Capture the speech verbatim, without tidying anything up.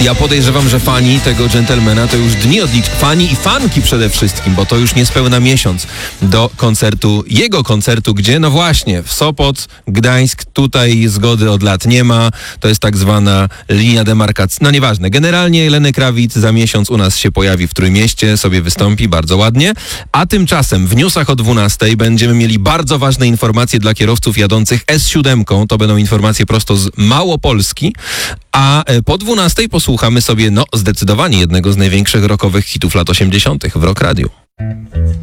Ja podejrzewam, że fani tego dżentelmena to już dni odlicz... Fani i fanki przede wszystkim, bo to już niespełna miesiąc do koncertu, jego koncertu, gdzie no właśnie, w Sopot, Gdańsk, tutaj zgody od lat nie ma. To jest tak zwana linia demarkacyjna. No nieważne. Generalnie Lenny Kravitz za miesiąc u nas się pojawi w Trójmieście, sobie wystąpi bardzo ładnie. A tymczasem w newsach o dwunastej będziemy mieli bardzo ważne informacje dla kierowców jadących S siedem. To będą informacje prosto z Małopolski. A po dwunastej posłuchamy sobie, no zdecydowanie jednego z największych rockowych hitów lat osiemdziesiątych w Rock Radio.